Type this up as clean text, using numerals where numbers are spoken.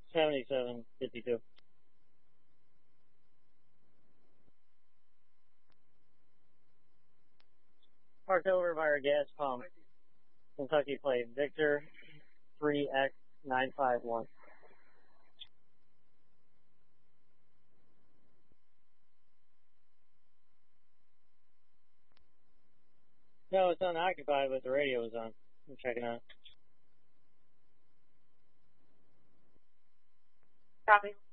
7752. Parked over by our gas pump. Kentucky plate Victor 3X951. No, it's unoccupied, but the radio is on. I'm checking out. Copy.